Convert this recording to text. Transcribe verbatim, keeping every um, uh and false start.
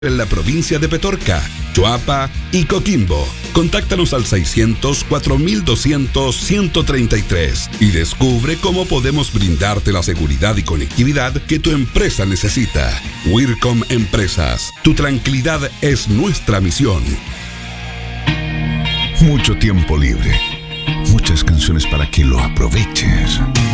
en la provincia de Petorca, Choapa y Coquimbo. Contáctanos al seiscientos, cuatro mil doscientos, ciento treinta y tres y descubre cómo podemos brindarte la seguridad y conectividad que tu empresa necesita. Wircom Empresas, tu tranquilidad es nuestra misión. Mucho tiempo libre, muchas canciones para que lo aproveches.